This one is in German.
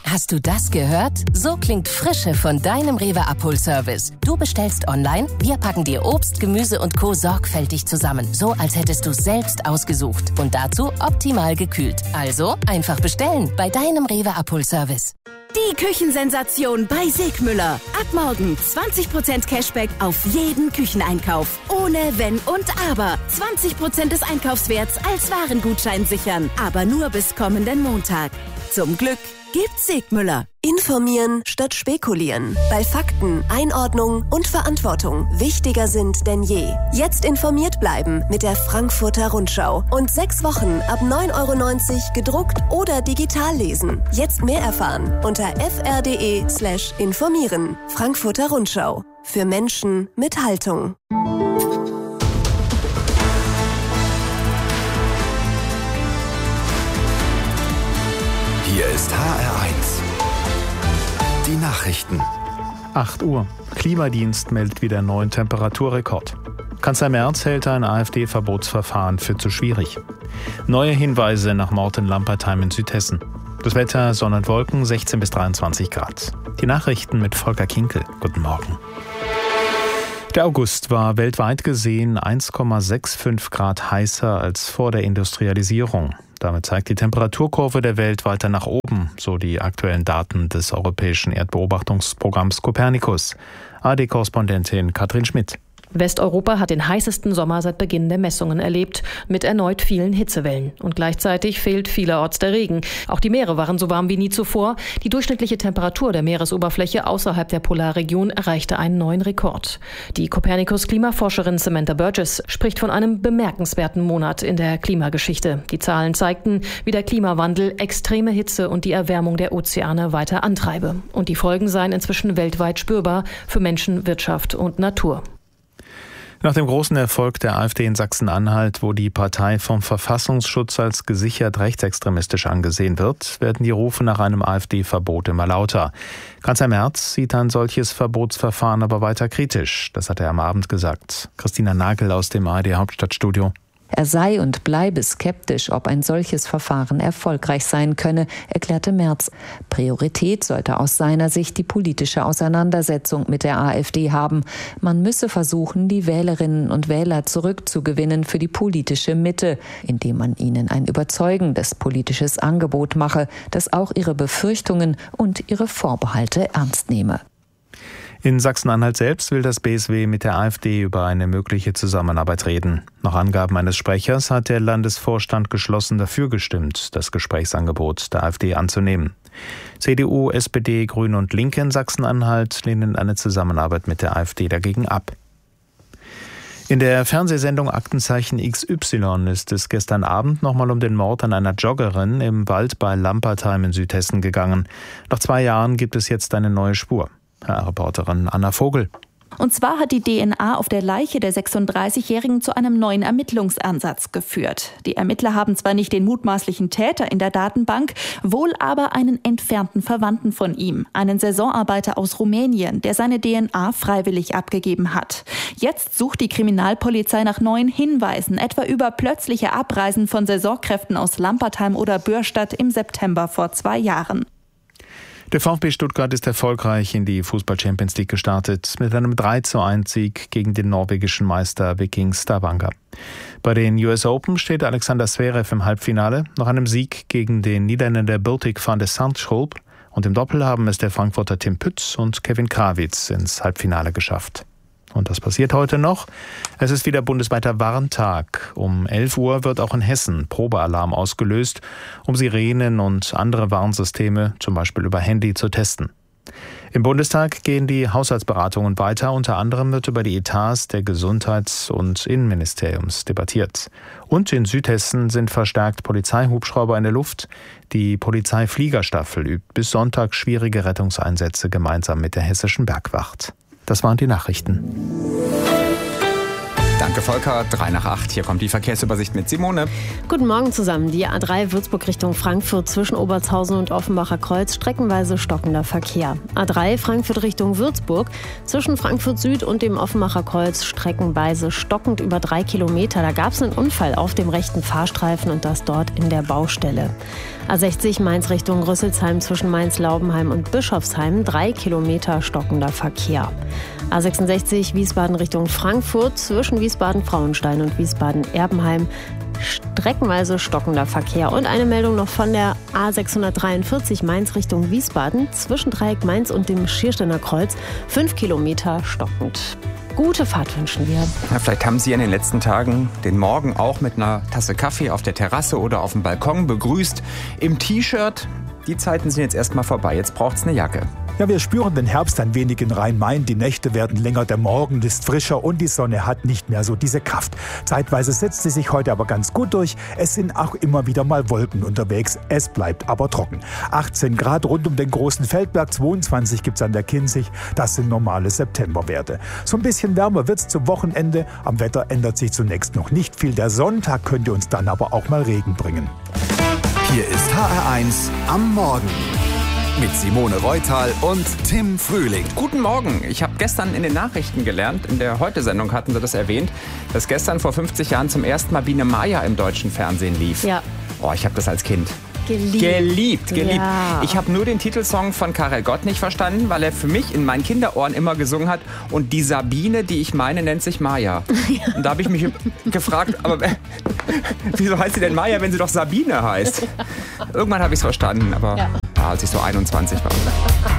Hast du das gehört? So klingt Frische von deinem Rewe Abholservice. Du bestellst online, wir packen dir Obst, Gemüse und Co. sorgfältig zusammen. So, als hättest du es selbst ausgesucht. Und dazu optimal gekühlt. Also einfach bestellen bei deinem Rewe Abholservice. Die Küchensensation bei Sigmüller. Ab morgen 20% Cashback auf jeden Kücheneinkauf. Ohne Wenn und Aber. 20% des Einkaufswerts als Warengutschein sichern. Aber nur bis kommenden Montag. Zum Glück gibt's Sigmüller. Informieren statt spekulieren. Weil Fakten, Einordnung und Verantwortung wichtiger sind denn je. Jetzt informiert bleiben mit der Frankfurter Rundschau. Und 6 Wochen ab 9,90 € gedruckt oder digital lesen. Jetzt mehr erfahren unter fr.de/informieren. Frankfurter Rundschau. Für Menschen mit Haltung. Hier ist HR1. Die Nachrichten. 8 Uhr. Klimadienst meldet wieder neuen Temperaturrekord. Kanzler Merz hält ein AfD-Verbotsverfahren für zu schwierig. Neue Hinweise nach Mord in Lampertheim in Südhessen. Das Wetter, Sonne und Wolken, 16 bis 23 Grad. Die Nachrichten mit Volker Kinkel. Guten Morgen. Der August war weltweit gesehen 1,65 Grad heißer als vor der Industrialisierung. Damit zeigt die Temperaturkurve der Welt weiter nach oben, so die aktuellen Daten des europäischen Erdbeobachtungsprogramms Copernicus. ARD-Korrespondentin Katrin Schmidt. Westeuropa hat den heißesten Sommer seit Beginn der Messungen erlebt, mit erneut vielen Hitzewellen. Und gleichzeitig fehlt vielerorts der Regen. Auch die Meere waren so warm wie nie zuvor. Die durchschnittliche Temperatur der Meeresoberfläche außerhalb der Polarregion erreichte einen neuen Rekord. Die Copernicus-Klimaforscherin Samantha Burgess spricht von einem bemerkenswerten Monat in der Klimageschichte. Die Zahlen zeigten, wie der Klimawandel extreme Hitze und die Erwärmung der Ozeane weiter antreibe. Und die Folgen seien inzwischen weltweit spürbar für Menschen, Wirtschaft und Natur. Nach dem großen Erfolg der AfD in Sachsen-Anhalt, wo die Partei vom Verfassungsschutz als gesichert rechtsextremistisch angesehen wird, werden die Rufe nach einem AfD-Verbot immer lauter. Kanzler Merz sieht ein solches Verbotsverfahren aber weiter kritisch. Das hat er am Abend gesagt. Christina Nagel aus dem ARD-Hauptstadtstudio. Er sei und bleibe skeptisch, ob ein solches Verfahren erfolgreich sein könne, erklärte Merz. Priorität sollte aus seiner Sicht die politische Auseinandersetzung mit der AfD haben. Man müsse versuchen, die Wählerinnen und Wähler zurückzugewinnen für die politische Mitte, indem man ihnen ein überzeugendes politisches Angebot mache, das auch ihre Befürchtungen und ihre Vorbehalte ernst nehme. In Sachsen-Anhalt selbst will das BSW mit der AfD über eine mögliche Zusammenarbeit reden. Nach Angaben eines Sprechers hat der Landesvorstand geschlossen dafür gestimmt, das Gesprächsangebot der AfD anzunehmen. CDU, SPD, Grüne und Linke in Sachsen-Anhalt lehnen eine Zusammenarbeit mit der AfD dagegen ab. In der Fernsehsendung Aktenzeichen XY ist es gestern Abend nochmal um den Mord an einer Joggerin im Wald bei Lampertheim in Südhessen gegangen. Nach 2 Jahren gibt es jetzt eine neue Spur. Reporterin Anna Vogel. Und zwar hat die DNA auf der Leiche der 36-Jährigen zu einem neuen Ermittlungsansatz geführt. Die Ermittler haben zwar nicht den mutmaßlichen Täter in der Datenbank, wohl aber einen entfernten Verwandten von ihm, einen Saisonarbeiter aus Rumänien, der seine DNA freiwillig abgegeben hat. Jetzt sucht die Kriminalpolizei nach neuen Hinweisen, etwa über plötzliche Abreisen von Saisonkräften aus Lampertheim oder Bürstadt im September vor 2 Jahren. Der VfB Stuttgart ist erfolgreich in die Fußball-Champions League gestartet mit einem 3:1-Sieg gegen den norwegischen Meister Viking Stavanger. Bei den US Open steht Alexander Zverev im Halbfinale nach einem Sieg gegen den Niederländer Botic van de Zandschulp, und im Doppel haben es der Frankfurter Tim Pütz und Kevin Krawitz ins Halbfinale geschafft. Und das passiert heute noch. Es ist wieder bundesweiter Warntag. Um 11 Uhr wird auch in Hessen Probealarm ausgelöst, um Sirenen und andere Warnsysteme, zum Beispiel über Handy, zu testen. Im Bundestag gehen die Haushaltsberatungen weiter. Unter anderem wird über die Etats der Gesundheits- und Innenministeriums debattiert. Und in Südhessen sind verstärkt Polizeihubschrauber in der Luft. Die Polizeifliegerstaffel übt bis Sonntag schwierige Rettungseinsätze gemeinsam mit der Hessischen Bergwacht. Das waren die Nachrichten. Danke, Volker. 7:03. Hier kommt die Verkehrsübersicht mit Simone. Guten Morgen zusammen. Die A3 Würzburg Richtung Frankfurt zwischen Obertshausen und Offenbacher Kreuz streckenweise stockender Verkehr. A3 Frankfurt Richtung Würzburg zwischen Frankfurt Süd und dem Offenbacher Kreuz streckenweise stockend über 3 Kilometer. Da gab es einen Unfall auf dem rechten Fahrstreifen und das dort in der Baustelle. A60 Mainz Richtung Rüsselsheim zwischen Mainz-Laubenheim und Bischofsheim 3 Kilometer stockender Verkehr. A66 Wiesbaden Richtung Frankfurt zwischen Wiesbaden-Frauenstein und Wiesbaden-Erbenheim streckenweise stockender Verkehr. Und eine Meldung noch von der A643 Mainz Richtung Wiesbaden zwischen Dreieck Mainz und dem Schiersteiner Kreuz 5 Kilometer stockend. Gute Fahrt wünschen wir. Ja, vielleicht haben Sie in den letzten Tagen den Morgen auch mit einer Tasse Kaffee auf der Terrasse oder auf dem Balkon begrüßt. Im T-Shirt. Die Zeiten sind jetzt erstmal vorbei. Jetzt braucht's eine Jacke. Ja, wir spüren den Herbst ein wenig in Rhein-Main. Die Nächte werden länger, der Morgen ist frischer und die Sonne hat nicht mehr so diese Kraft. Zeitweise setzt sie sich heute aber ganz gut durch. Es sind auch immer wieder mal Wolken unterwegs. Es bleibt aber trocken. 18 Grad rund um den großen Feldberg, 22 gibt's an der Kinzig. Das sind normale Septemberwerte. So ein bisschen wärmer wird's zum Wochenende. Am Wetter ändert sich zunächst noch nicht viel. Der Sonntag könnte uns dann aber auch mal Regen bringen. Hier ist HR1 am Morgen. Mit Simone Reutal und Tim Frühling. Guten Morgen. Ich habe gestern in den Nachrichten gelernt, in der Heute-Sendung hatten Sie das erwähnt, dass gestern vor 50 Jahren zum ersten Mal Biene Maya im deutschen Fernsehen lief. Ja. Oh, ich habe das als Kind geliebt. Ja. Ich habe nur den Titelsong von Karel Gott nicht verstanden, weil er für mich in meinen Kinderohren immer gesungen hat. Und die Sabine, die ich meine, nennt sich Maya. Und da habe ich mich gefragt, aber wieso heißt sie denn Maya, wenn sie doch Sabine heißt? Irgendwann habe ich es verstanden, aber als ich so 21 war.